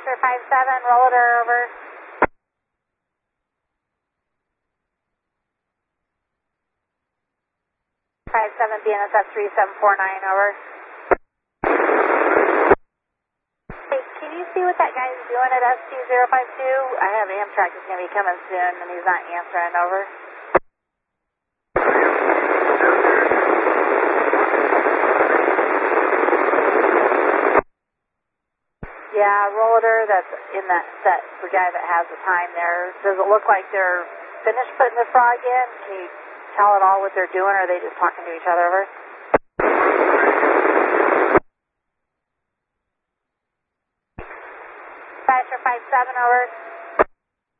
Dispatcher 5-7, Roller, over. 5-7, BNSF 3749, over. Hey, can you see what that guy's doing at ST052? I have Amtrak is going to be coming soon, and he's not answering, over. Yeah, Roller, that's in that guy that has the time there. Does it look like they're finished putting the frog in? Can you tell at all what they're doing, or are they just talking to each other, over? Dispatcher 5-7, over.